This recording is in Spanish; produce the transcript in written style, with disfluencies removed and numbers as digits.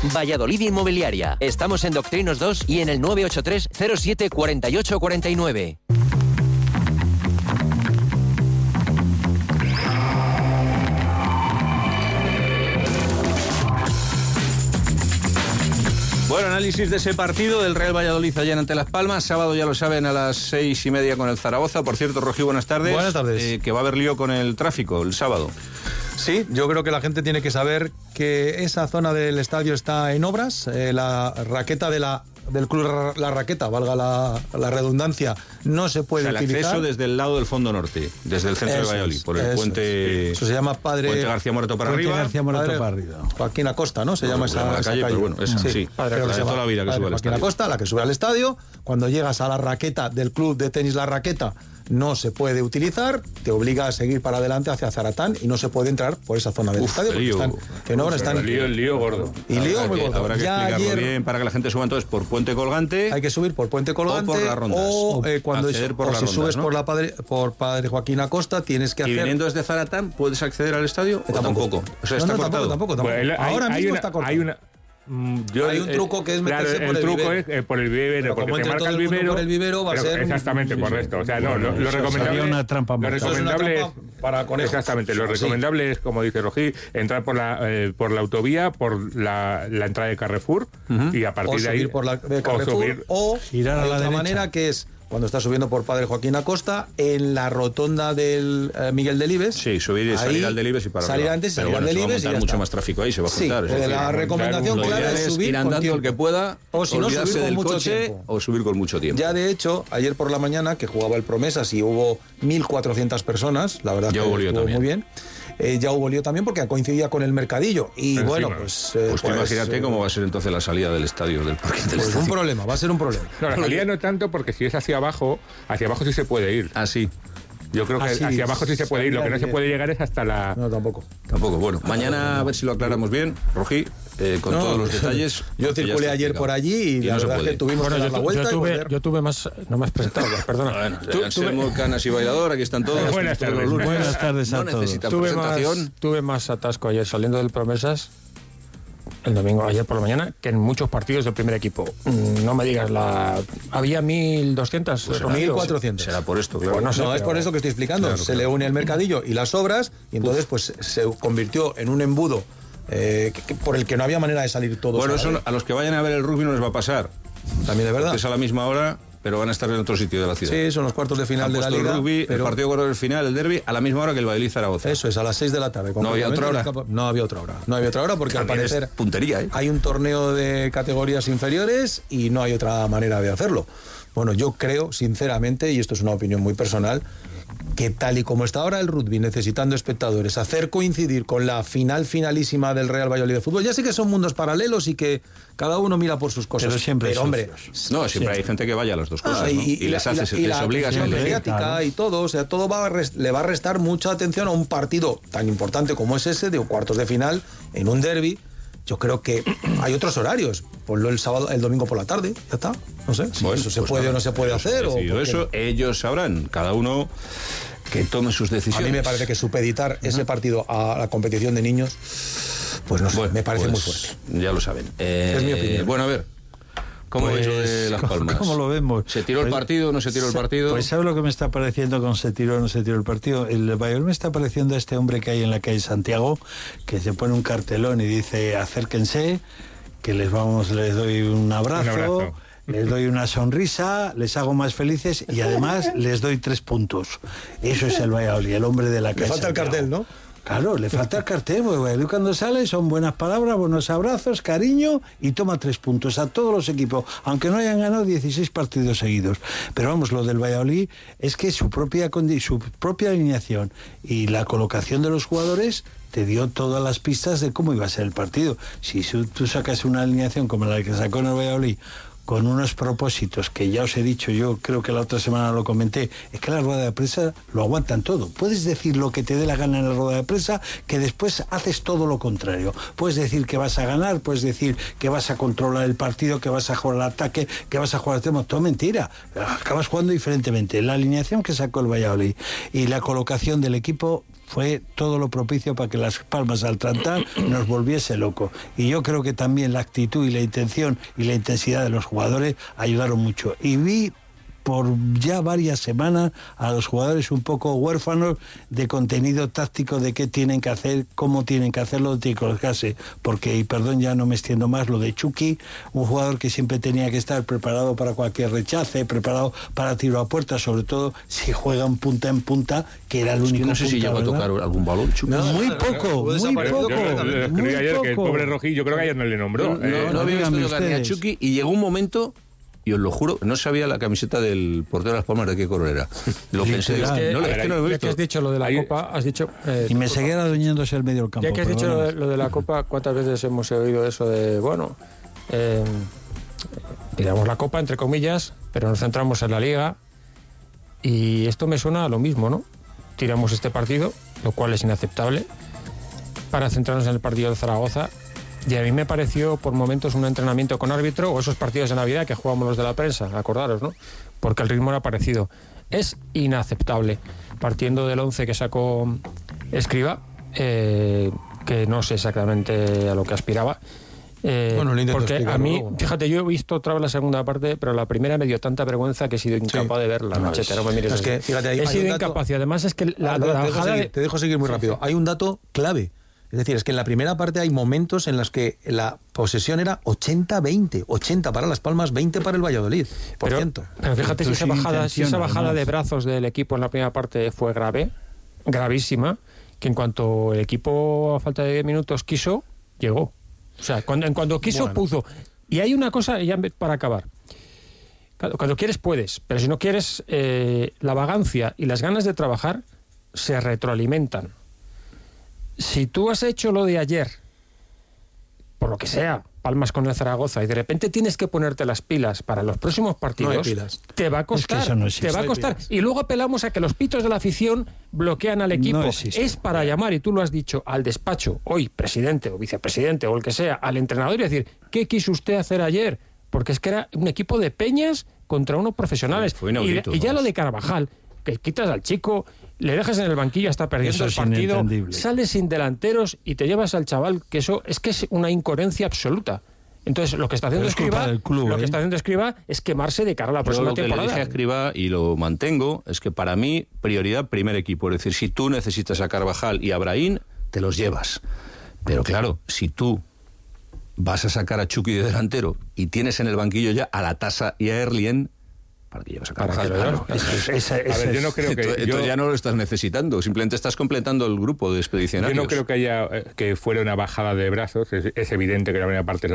Valladolid Inmobiliaria. Estamos en Doctrinos 2 y en el 983 07 48 49. Bueno, análisis de ese partido del Real Valladolid allá ante Las Palmas. Sábado, ya lo saben, a las 6:30 con el Zaragoza. Por cierto, Rogi, buenas tardes. Buenas tardes. Que va a haber lío con el tráfico el sábado. Sí, yo creo que la gente tiene que saber que esa zona del estadio está en obras. La raqueta del club La Raqueta, valga la redundancia, no se puede utilizar. El acceso desde el lado del fondo norte, desde el centro de Valladolid, por el puente. Eso se llama Puente García Morato para arriba. García Morato para arriba. Joaquín Acosta, ¿no? Se llama esa calle. Pero bueno, esa sí. Padre de toda la vida que sube al Joaquín estadio. Acosta, la que sube al estadio. Cuando llegas a la raqueta del club de tenis La Raqueta, no se puede utilizar, te obliga a seguir para adelante hacia Zaratán y no se puede entrar por esa zona del estadio. Porque están en obra, El lío gordo. Y lío muy gordo. Habrá que explicarlo bien para que la gente suba entonces por Puente Colgante. Hay que subir por Puente Colgante o por las rondas. Cuando si subes, ¿no?, por Padre Joaquín Acosta, tienes que hacer. ¿Y viniendo desde Zaratán puedes acceder al estadio? Tampoco. O sea, está cortado. Tampoco. Bueno, ahora mismo está cortado. Hay un truco que es meterse por el vivero. El truco es por el vivero, porque como te marca el vivero, por el vivero va a ser exactamente correcto. O sea, no, lo recomendable. Sería una trampa. Lo recomendable es para conejos. Exactamente. Lo recomendable es, como dice Rogi, entrar por la autovía, por la entrada de Carrefour y a partir de ahí subir por la de Carrefour o girar a la otra derecha. manera que es cuando estás subiendo por Padre Joaquín Acosta en la rotonda del Miguel Delibes. Sí, subir y salir al Delibes y para salir antes, salir al Delibes y ya mucho está. más tráfico ahí, se va a juntar. Sí, la recomendación clara es subir ir andando el que pueda, o si no, subir con del mucho coche tiempo. o subir con mucho tiempo. Ya de hecho, ayer por la mañana que jugaba el Promesas y hubo 1.400 personas, la verdad ya que hubo lío estuvo también. muy bien. Ya hubo lío también porque coincidía con el mercadillo y Encima. bueno, pues tú imagínate cómo va a ser entonces la salida del estadio, del parque del pues estadio. un problema, va a ser un problema. No, la salida no tanto, porque si es hacia abajo sí se puede ir. Ah, sí. Yo creo que hacia abajo sí se puede ir. Lo que no se puede llegar es hasta la... No, tampoco. Bueno, mañana a ver si lo aclaramos bien, Rogi, con todos los detalles. Yo circulé ayer por allí y la verdad es que tuvimos que dar la vuelta. Yo tuve más... No me has presentado, perdona. Bueno, Anselmo, Canas y Bailador, aquí están todos. Buenas todos los tardes. lunes. Buenas tardes a No todos. necesitan presentación. Tuve más atasco ayer saliendo del Promesas, el domingo, ayer por la mañana, que en muchos partidos del primer equipo. No me digas había 1.200. Pues 1.400. Será por esto, claro. Pues no, es por eso que estoy explicando. Claro, se le une el mercadillo y las obras y entonces pues se convirtió en un embudo por el que no había manera de salir todos. Bueno, eso a los que vayan a ver el rugby no les va a pasar. También es verdad. Porque es a la misma hora, pero van a estar en otro sitio de la ciudad. Sí, son los cuartos de final Han de la puesto Liga. el rugby, pero el partido con el final, el derbi, a la misma hora que el Valladolid Zaragoza. eso es, a las 6 de la tarde. ¿No había otra hora? No había otra hora. No había otra hora porque También al parecer es puntería, ¿eh? hay un torneo de categorías inferiores y no hay otra manera de hacerlo. Bueno, yo creo, sinceramente, y esto es una opinión muy personal, que tal y como está ahora el rugby necesitando espectadores, hacer coincidir con la finalísima del Real Valladolid de fútbol, ya sé que son mundos paralelos y que cada uno mira por sus cosas, pero hombre, No, siempre hay gente que vaya a las dos cosas, ¿no? Y les obliga a la elegir. mediática y todo, o sea, todo le va a restar mucha atención a un partido tan importante como es ese, de cuartos de final, en un derbi. Yo creo que hay otros horarios. Ponlo el domingo por la tarde, ya está. No sé si Bueno, eso se pues puede nada, o no se puede hacer. Eso ellos sabrán, cada uno que tome sus A decisiones. mí me parece que supeditar ese partido a la competición de niños, pues no sé, me parece muy fuerte. Ya lo saben. Es mi opinión. Bueno, a ver, ¿cómo veis lo de Las Palmas? ¿Cómo lo vemos? ¿Se tiró el partido o no se tiró el partido? Pues ¿sabes lo que me está pareciendo con se tiró o no se tiró el partido? El Valladolid me está pareciendo a este hombre que hay en la calle Santiago, que se pone un cartelón y dice acérquense, que les doy un abrazo. Les doy una sonrisa, les hago más felices y además les doy 3 puntos. Eso es el Valladolid, el hombre de la calle. Le falta el cartel, ¿no? Claro, le falta el cartel, porque cuando sale son buenas palabras, buenos abrazos, cariño y toma 3 puntos a todos los equipos, aunque no hayan ganado 16 partidos seguidos. Pero vamos, lo del Valladolid es que su propia alineación y la colocación de los jugadores te dio todas las pistas de cómo iba a ser el partido. Si tú sacas una alineación como la que sacó en el Valladolid, con unos propósitos que ya os he dicho, yo creo que la otra semana lo comenté, es que la rueda de prensa lo aguantan todo. Puedes decir lo que te dé la gana en la rueda de prensa, que después haces todo lo contrario. Puedes decir que vas a ganar, puedes decir que vas a controlar el partido, que vas a jugar al ataque, que vas a jugar al tema. Todo mentira. Acabas jugando diferentemente. La alineación que sacó el Valladolid y la colocación del equipo fue todo lo propicio para que Las Palmas al tratar nos volviese loco. Y yo creo que también la actitud y la intención y la intensidad de los jugadores ayudaron mucho. Y vi por ya varias semanas a los jugadores un poco huérfanos de contenido táctico, de qué tienen que hacer, cómo tienen que hacerlo, de tienen que colocarse, porque, y perdón, ya no me extiendo más, lo de Chucky, un jugador que siempre tenía que estar preparado para cualquier rechace, preparado para tiro a puerta, sobre todo si juegan punta en punta, que era el único no sé si llegó a tocar algún balón, Chucky. Muy poco, muy poco. Yo creo ayer que el pobre Rojí, yo creo que ayer no le nombró. No había visto tocar ni a Chucky, y llegó un momento, y os lo juro, no sabía la camiseta del portero de Las Palmas de qué color era. Lo pensé. Es que no lo he visto. Ya que has dicho lo de la Copa, has dicho... y me seguía adueñándose el medio del campo. Ya que has dicho lo de la Copa, ¿cuántas veces hemos oído eso de, bueno, tiramos la Copa, entre comillas, pero nos centramos en la Liga? Y esto me suena a lo mismo, ¿no? Tiramos este partido, lo cual es inaceptable, para centrarnos en el partido de Zaragoza. Y a mí me pareció por momentos un entrenamiento con árbitro, o esos partidos de Navidad que jugamos los de la prensa, acordaros, ¿no? Porque el ritmo era parecido. Es inaceptable, partiendo del 11 que sacó Escribá, que no sé exactamente a lo que aspiraba. Porque a mí, fíjate, yo he visto otra vez la segunda parte, pero la primera me dio tanta vergüenza que he sido incapaz de verla. Machete, no me mires. Es que, fíjate, he sido incapaz, y además es que la bajada... Te dejo seguir muy rápido. Hay un dato clave. Es decir, es que en la primera parte hay momentos en los que la posesión era 80-20, 80 para Las Palmas, 20 para el Valladolid, por ciento. Pero fíjate si esa bajada de brazos del equipo en la primera parte fue gravísima, que en cuanto el equipo a falta de 10 minutos quiso, llegó. O sea, cuando quiso, puso. Y hay una cosa, ya para acabar. Cuando quieres, puedes, pero si no quieres, la vagancia y las ganas de trabajar se retroalimentan. Si tú has hecho lo de ayer, por lo que sea, palmas con el Zaragoza, y de repente tienes que ponerte las pilas para los próximos partidos, te va a costar, te va a costar. Y luego apelamos a que los pitos de la afición bloquean al equipo. Es para llamar, y tú lo has dicho, al despacho, hoy presidente o vicepresidente o el que sea, al entrenador y decir, ¿qué quiso usted hacer ayer? Porque es que era un equipo de peñas contra unos profesionales. Fue inaudito, y ya lo de Carvajal, que quitas al chico, le dejas en el banquillo, está perdiendo el partido, sales sin delanteros y te llevas al chaval, que eso es que es una incoherencia absoluta. Entonces, lo que está haciendo Escribá, es quemarse de cara a la próxima temporada. Lo que le dije a Escribá, y lo mantengo, es que para mí, prioridad, primer equipo. Es decir, si tú necesitas a Carvajal y a Brahim, te los llevas. Pero claro, si tú vas a sacar a Chucky de delantero y tienes en el banquillo ya a la Tasa y a Erlien, ¿para qué llevas a Carvajal? A ver, yo no creo que... ya no lo estás necesitando, simplemente estás completando el grupo de expedicionarios. Yo no creo que fuera una bajada de brazos, es evidente que la primera parte es